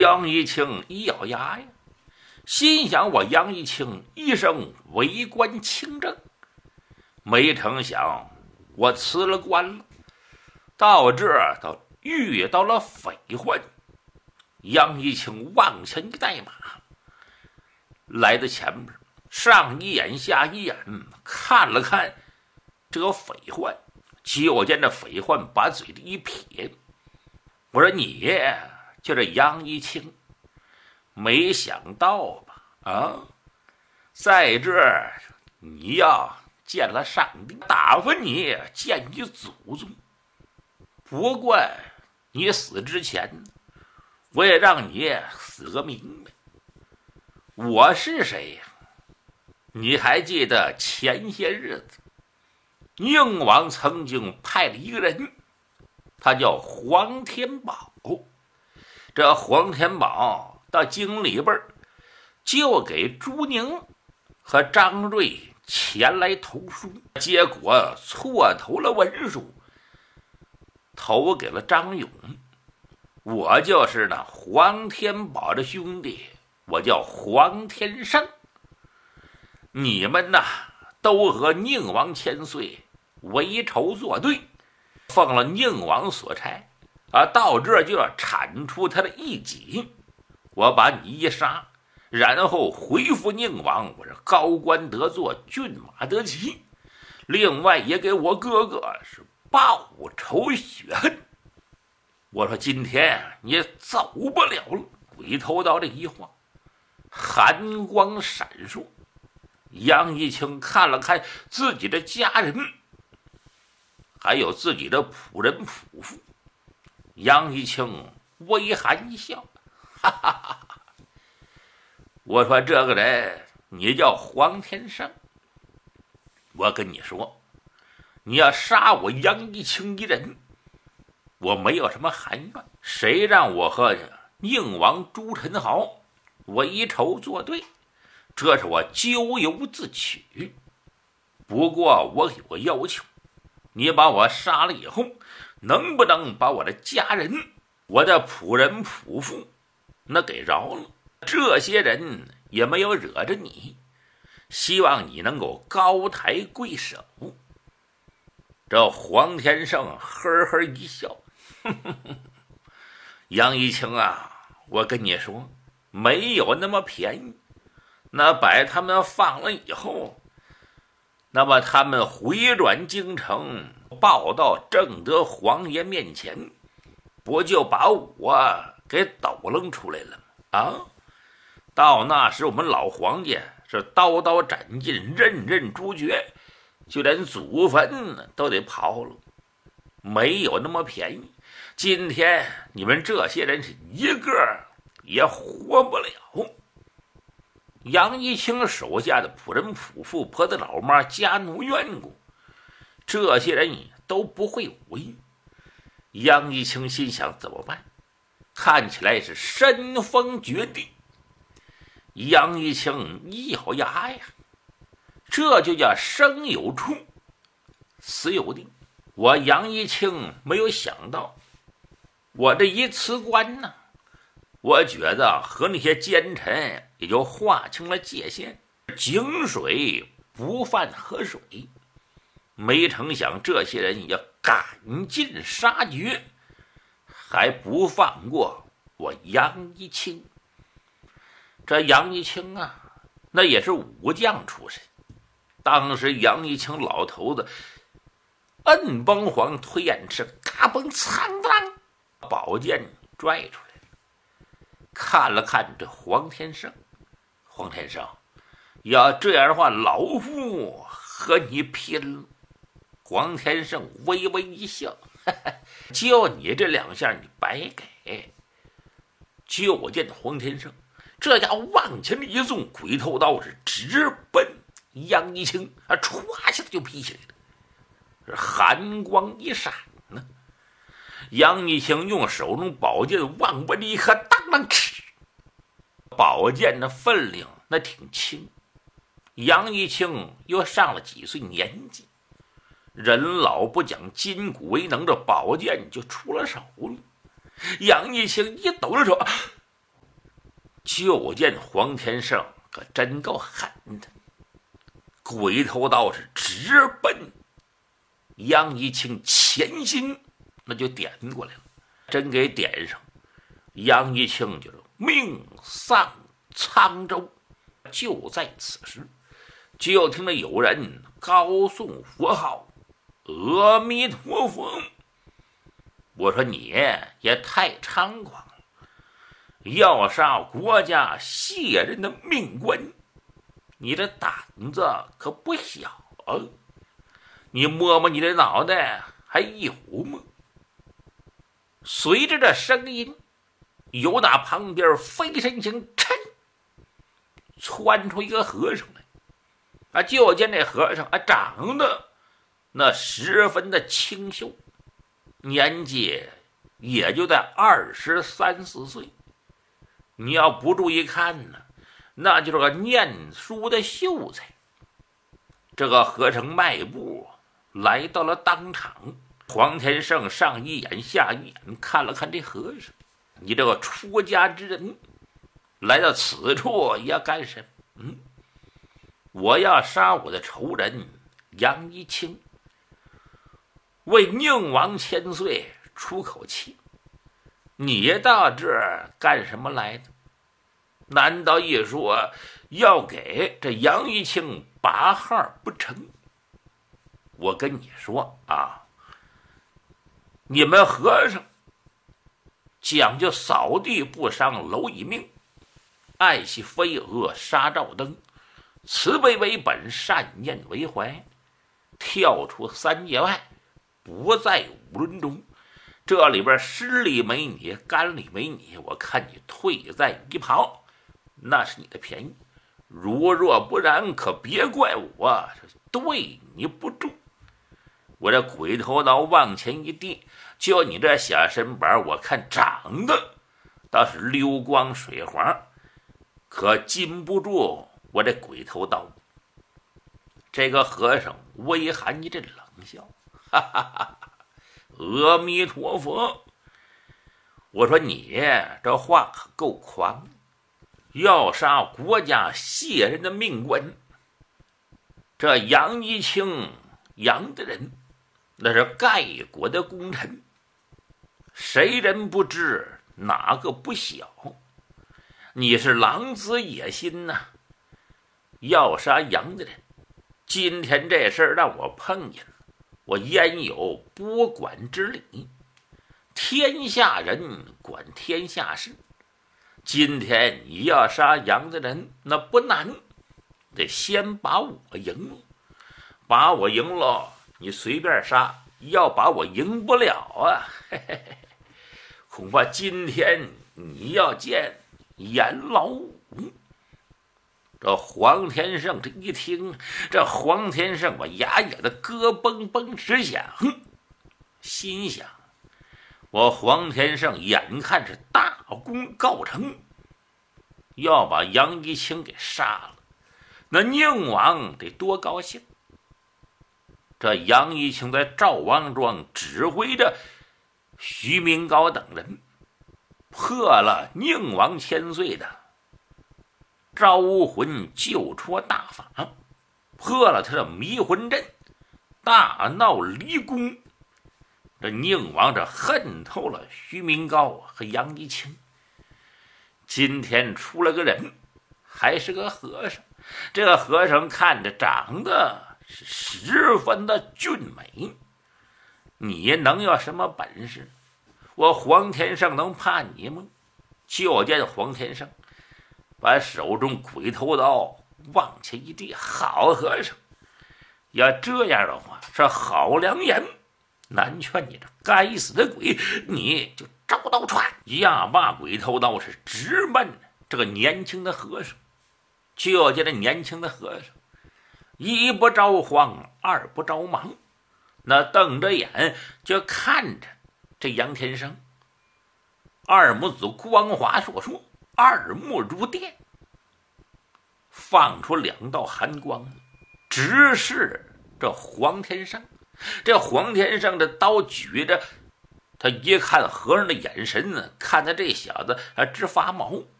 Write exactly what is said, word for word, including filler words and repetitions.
杨一清一咬牙呀，心想我杨一清一生为官清正，没成想我辞了官了，到这儿倒遇到了匪患。杨一清往前一带马，来到前面，上一眼下一眼看了看这个匪患，就见这匪患把嘴里一撇，我说你就这杨一清，没想到吧？啊，在这儿你要见了上帝，打发你见你祖宗。不过你死之前，我也让你死个明白。我是谁呀？你还记得前些日子，宁王曾经派了一个人，他叫黄天宝。这黄天宝到京里边，就给朱宁和张瑞前来投书，结果错投了文书，投给了张勇。我就是那黄天宝的兄弟，我叫黄天胜。你们呐，都和宁王千岁为仇作对，奉了宁王所差啊，到这就要铲除他的异己。我把你一杀，然后回复宁王，我是高官得坐，骏马得骑，另外也给我哥哥是报仇雪恨。我说今天你走不了了。鬼头刀这一话，寒光闪烁。杨一清看了看自己的家人，还有自己的仆人仆妇，杨一清微含一笑，哈哈哈哈。我说这个人你叫黄天胜，我跟你说，你要杀我杨一清一人，我没有什么含怨。谁让我和宁王朱宸濠为仇作对，这是我咎由自取。不过我有个要求，你把我杀了以后，能不能把我的家人、我的仆人仆妇那给饶了？这些人也没有惹着你，希望你能够高抬贵手。这黄天胜呵呵一笑，呵呵呵，杨一清啊，我跟你说，没有那么便宜。那把他们放了以后，那么他们回转京城，报到正德皇爷面前，不就把我给抖楞出来了吗？啊！到那时我们老皇家是刀刀斩尽，刃刃诛绝，就连祖坟都得刨了，没有那么便宜。今天你们这些人是一个也活不了。杨一清手下的仆人仆妇、婆子老妈、家奴眷顾，这些人都不会武艺。杨一清心想怎么办？看起来是身逢绝地。杨一清一咬牙呀，这就叫生有处，死有定。我杨一清没有想到，我这一辞官呢，我觉得和那些奸臣也就划清了界限，井水不犯河水。没成想这些人也赶尽杀绝，还不放过我杨一清。这杨一清啊，那也是武将出身。当时杨一清老头子摁崩黄推眼翅，嘎嘣苍当，宝剑拽出来了。看了看这黄天胜，黄天胜，要这样的话，老夫和你拼了。黄天胜微微一笑，哈哈，就你这两下你白给。就见黄天胜这家往前一纵，鬼头刀是直奔杨一清，啊，歘一下就劈起来了。这寒光一闪呢，杨一清用手中宝剑往外一合，当当哧，宝剑的分量那挺轻。杨一清又上了几岁年纪，人老不讲筋骨为能，这宝剑就出了手了。杨一清一抖着手， 就见黄天胜可真够狠的，鬼头刀是直奔杨一清前心，那就点过来了，真给点上，杨一清就是命丧沧州。就在此时，就听着有人高诵佛号，阿弥陀佛。我说你也太猖狂了，要杀国家谢人的命官，你这胆子可不小啊！你摸摸你的脑袋还一糊吗？随着这声音，由那旁边飞身行嗔窜出一个和尚来啊！就见这和尚啊，长得那十分的清秀，年纪也就在二十三四岁。你要不注意看呢，那就是个念书的秀才。这个和尚迈步来到了当场，黄天胜上一眼下一眼看了看这和尚，你这个出家之人来到此处要干什么？嗯，我要杀我的仇人杨一清，为宁王千岁出口气。你到这儿干什么来的？难道一说要给这杨一清拔号不成？我跟你说啊，你们和尚讲究扫地不伤蝼蚁命，爱惜飞蛾杀照灯，慈悲为本，善念为怀，跳出三界外，不在五伦中。这里边湿里没你，干里没你，我看你退在一旁，那是你的便宜。如若不然，可别怪我对你不住。我这鬼头刀往前一递，就你这小身板，我看长得倒是溜光水滑，可禁不住我这鬼头刀。这个和尚微含一阵冷笑，哈哈哈哈，阿弥陀佛。我说你这话可够狂，要杀国家谢人的命官，这杨一清杨的人那是盖国的功臣，谁人不知，哪个不晓？你是狼子野心呐、啊！要杀杨的人，今天这事儿让我碰见了，我焉有拨管之理？天下人管天下事，今天你要杀杨的人，那不难，得先把我赢了，把我赢了，你随便杀，要把我赢不了啊！嘿嘿嘿，恐怕今天你要见阎老五。这黄天胜这一听，这黄天胜把牙咬的咯嘣嘣直响，心想：我黄天胜眼看是大功告成，要把杨一清给杀了，那宁王得多高兴！这杨一清在赵王庄指挥着徐明高等人，破了宁王千岁的招魂救出大法，破了他的迷魂阵，大闹离宫。这宁王这恨透了徐明高和杨一清，今天出了个人，还是个和尚。这个和尚看着长得是十分的俊美，你能有什么本事？我黄天胜能怕你吗？就见黄天胜把手中鬼头刀往前一递，好和尚，要这样的话是好良言，难劝你这该死的鬼，你就照刀穿呀！把鬼头刀是直奔这个年轻的和尚。就见这年轻的和尚一不着慌，二不着忙，那瞪着眼就看着这杨天生，二母子光华烁烁，二目如电，放出两道寒光，直视这黄天生。这黄天生的刀举着，他一看和尚的眼神呢，看他这小子还直发毛。